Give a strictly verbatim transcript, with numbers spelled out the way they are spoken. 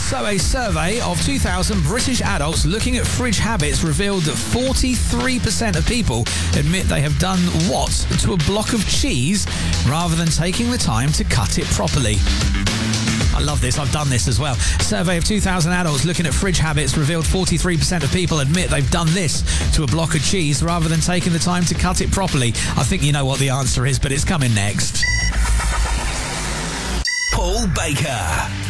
So a survey of two thousand British adults looking at fridge habits revealed that forty-three percent of people admit they have done what to a block of cheese rather than taking the time to cut it properly. I love this. I've done this as well. A survey of two thousand adults looking at fridge habits revealed forty-three percent of people admit they've done this to a block of cheese rather than taking the time to cut it properly. I think you know what the answer is, but it's coming next. Paul Baker.